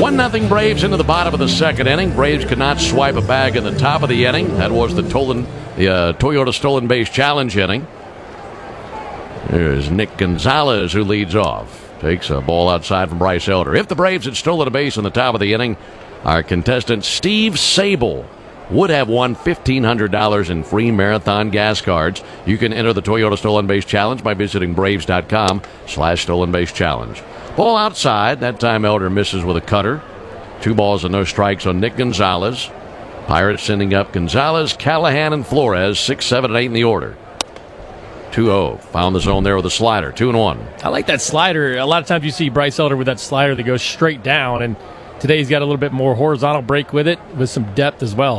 1-0 Braves into the bottom of the second inning. Braves could not swipe a bag in the top of the inning. That was the Toyota Stolen Base Challenge inning. There's Nick Gonzalez, who leads off. Takes a ball outside from Bryce Elder. If the Braves had stolen a base in the top of the inning, our contestant Steve Sable would have won $1,500 in free marathon gas cards. You can enter the Toyota Stolen Base Challenge by visiting Braves.com/Stolen Base Challenge. Ball outside. That time Elder misses with a cutter. 2 balls and no strikes on Nick Gonzalez. Pirates sending up Gonzalez, Callahan, and Flores, 6, 7, and 8 in the order. 2-0. Found the zone there with a slider. 2-1. I like that slider. A lot of times you see Bryce Elder with that slider that goes straight down, and today he's got a little bit more horizontal break with it, with some depth as well.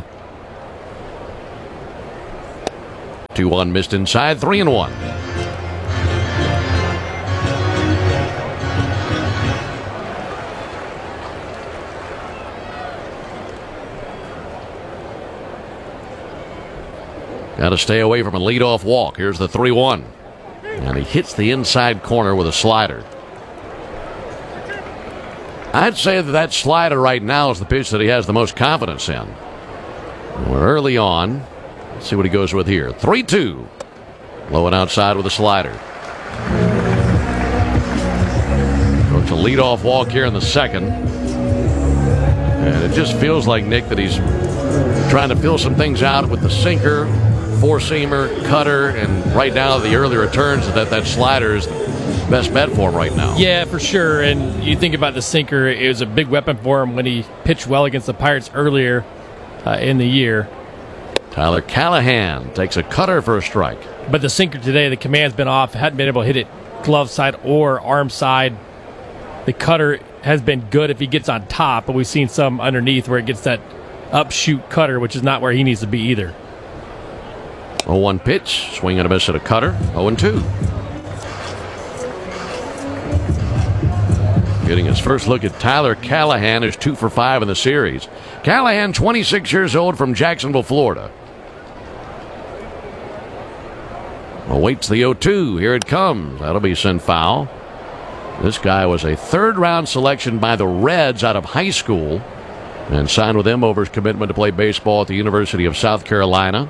2-1 missed inside. 3-1. Got to stay away from a leadoff walk. Here's the 3-1. And he hits the inside corner with a slider. I'd say that slider right now is the pitch that he has the most confidence in. We're early on. Let's see what he goes with here. 3-2. Low and outside with a slider. Goes a leadoff walk here in the second. And it just feels like, Nick, that he's trying to fill some things out with the sinker, four-seamer, cutter, and right now the early returns that slider is the best bet for him right now. Yeah, for sure. And you think about the sinker, it was a big weapon for him when he pitched well against the Pirates earlier in the year. Tyler Callahan takes a cutter for a strike. But the sinker today, the command's been off, hadn't been able to hit it glove side or arm side. The cutter has been good if he gets on top, but we've seen some underneath where it gets that upshoot cutter, which is not where he needs to be either. 0-1 pitch, swing and a miss at a cutter. 0-2. Getting his first look at Tyler Callahan, is 2 for 5 in the series. Callahan, 26 years old, from Jacksonville, Florida. Awaits the 0-2. Here it comes. That'll be sent foul. This guy was a third-round selection by the Reds out of high school and signed with them over his commitment to play baseball at the University of South Carolina.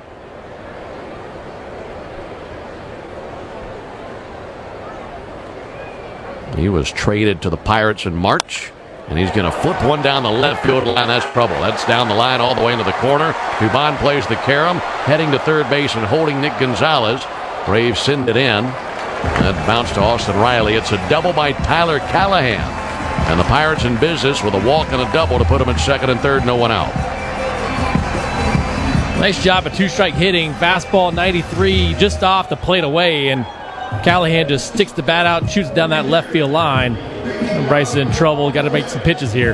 He was traded to the Pirates in March, and he's going to flip one down the left field line. That's trouble. That's down the line all the way into the corner. Dubon plays the carom, heading to third base and holding Nick Gonzalez. Braves send it in. That bounced to Austin Riley. It's a double by Tyler Callahan. And the Pirates in business with a walk and a double to put them at second and third, no one out. Nice job of 2-strike hitting. Fastball 93 just off the plate away, and Callahan just sticks the bat out and shoots down that left field line. And Bryce is in trouble. Got to make some pitches here.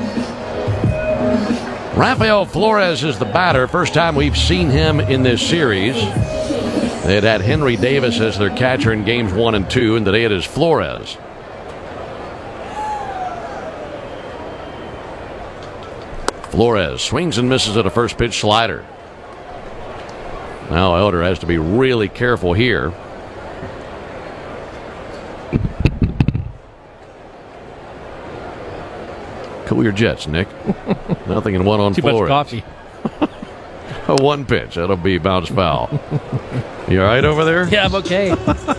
Rafael Flores is the batter. First time we've seen him in this series. They had Henry Davis as their catcher in games 1 and 2, and today it is Flores. Flores swings and misses at a first pitch slider. Now Elder has to be really careful here. Cool your jets, Nick. Nothing in one on Too Flores. much coffee. A 1 pitch. That'll be bounce foul. You all right over there? Yeah, I'm okay.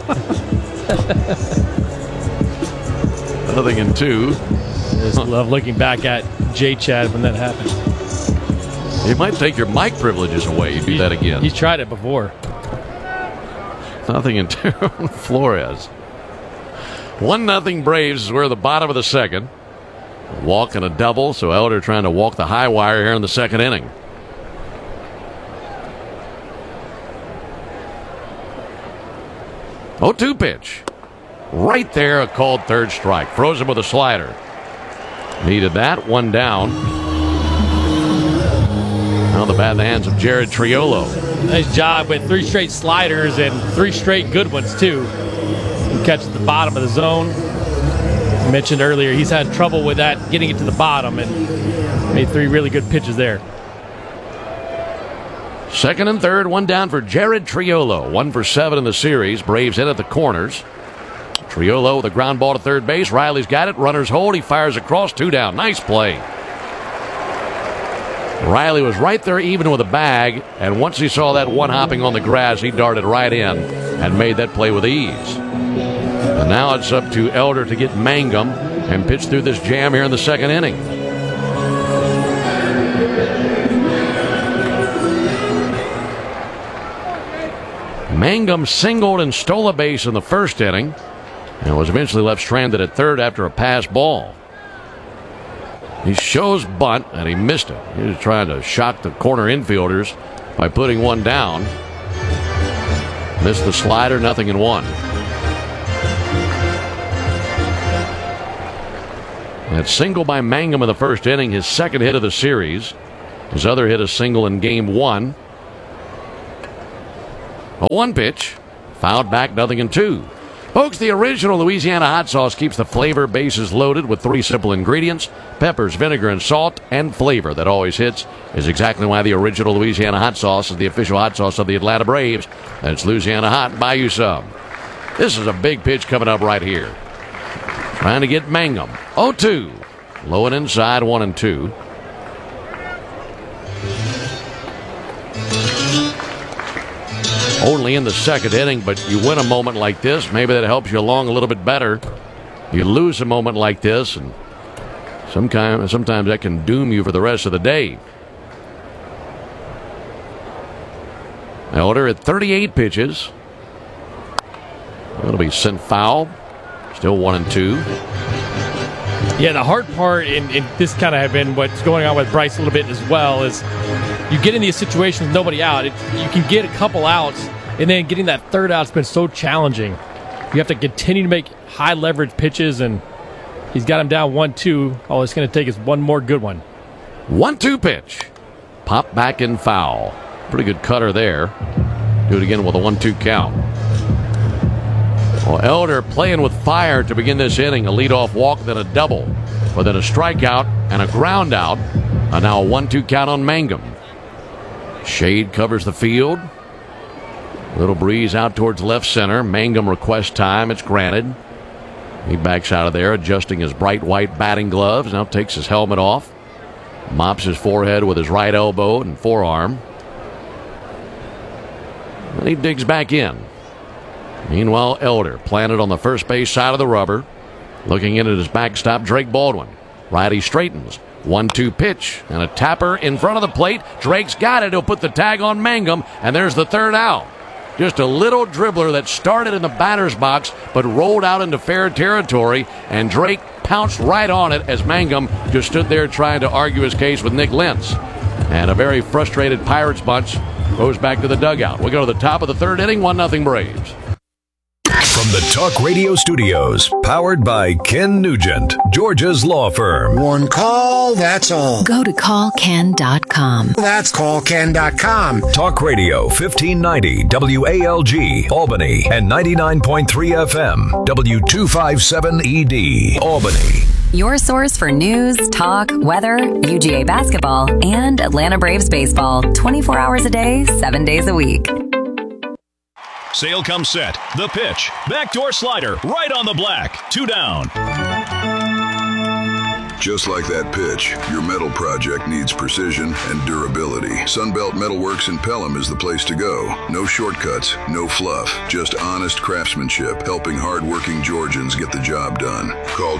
Nothing in 2. Just love looking back at J-Chad when that happened. He might take your mic privileges away. You do that again. He's tried it before. Nothing in 2. Flores. 1-0 Braves is we're the bottom of the second. A walk and a double, so Elder trying to walk the high wire here in the second inning. Oh, 2 pitch. Right there, a called third strike. Froze him with a slider. Needed that. 1 down. Now the bat in the hands of Jared Triolo. Nice job with 3 straight sliders and 3 straight good ones, too. He catches the bottom of the zone. I mentioned earlier he's had trouble with that, getting it to the bottom, and made 3 really good pitches there. Second and third, 1 down for Jared Triolo. 1 for 7 in the series. Braves in at the corners. Triolo with a ground ball to third base. Riley's got it. Runners hold. He fires across. 2 down. Nice play. Riley was right there even with a bag, and once he saw that one hopping on the grass, he darted right in and made that play with ease. And now it's up to Elder to get Mangum and pitch through this jam here in the second inning. Mangum singled and stole a base in the first inning and was eventually left stranded at third after a pass ball. He shows bunt, and he missed it. He was trying to shock the corner infielders by putting one down. Missed the slider, 0-1. That single by Mangum in the first inning, his second hit of the series. His other hit, a single in game 1. A 1 pitch, fouled back, 0-2. Folks, the original Louisiana hot sauce keeps the flavor bases loaded with 3 simple ingredients: peppers, vinegar, and salt, and flavor that always hits. Is exactly why the original Louisiana hot sauce is the official hot sauce of the Atlanta Braves. That's Louisiana Hot. Buy you some. This is a big pitch coming up right here. Trying to get Mangum. 0-2. Low and inside, 1-2. Only in the second inning, but you win a moment like this, maybe that helps you along a little bit better. You lose a moment like this, and sometimes that can doom you for the rest of the day. Elder at 38 pitches. It'll be sent foul. Still 1-2. Yeah, the hard part in this kind of have been what's going on with Bryce a little bit as well is you get in these situations with nobody out. You can get a couple outs, and then getting that third out's been so challenging. You have to continue to make high leverage pitches, and he's got him down 1-2. All it's going to take is one more good one. 1-2 pitch. Pop back in foul. Pretty good cutter there. Do it again with a 1-2 count. Well, Elder playing with fire to begin this inning. A leadoff walk, then a double, but then a strikeout and a ground out. And now a 1-2 count on Mangum. Shade covers the field. Little breeze out towards left center. Mangum requests time. It's granted. He backs out of there, adjusting his bright white batting gloves. Now takes his helmet off. Mops his forehead with his right elbow and forearm. And he digs back in. Meanwhile, Elder planted on the first base side of the rubber. Looking in at his backstop, Drake Baldwin. Righty straightens. 1-2 pitch and a tapper in front of the plate. Drake's got it. He'll put the tag on Mangum, and there's the third out. Just a little dribbler that started in the batter's box but rolled out into fair territory, and Drake pounced right on it as Mangum just stood there trying to argue his case with Nick Lentz. And a very frustrated Pirates bunch goes back to the dugout. We go to the top of the third inning, 1-0 Braves. From the Talk Radio Studios, powered by Ken Nugent, Georgia's law firm. One call, that's all. Go to callken.com. That's callken.com. Talk Radio 1590 WALG, Albany, and 99.3 FM, W257ED, Albany. Your source for news, talk, weather, UGA basketball, and Atlanta Braves baseball. 24 hours a day, 7 days a week. Sale comes set. The pitch. Backdoor slider. Right on the black. 2 down. Just like that pitch, your metal project needs precision and durability. Sunbelt Metalworks in Pelham is the place to go. No shortcuts, no fluff, just honest craftsmanship, helping hardworking Georgians get the job done. Call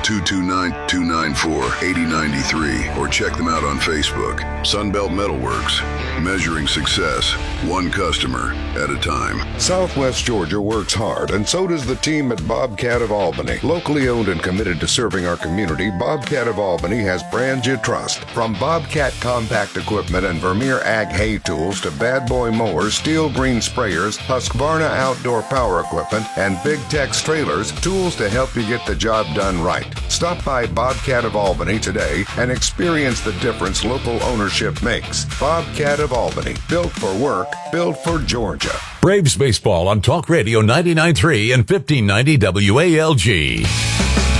229-294-8093 or check them out on Facebook. Sunbelt Metalworks, measuring success, one customer at a time. Southwest Georgia works hard, and so does the team at Bobcat of Albany. Locally owned and committed to serving our community, Bobcat of Albany has brands you trust. From Bobcat compact equipment and Vermeer Ag hay tools to Bad Boy mowers, Steel Green sprayers, Husqvarna outdoor power equipment, and Big Tex trailers, tools to help you get the job done right. Stop by Bobcat of Albany today and experience the difference local ownership makes. Bobcat of Albany, built for work, built for Georgia. Braves baseball on Talk Radio 99.3 and 1590 WALG.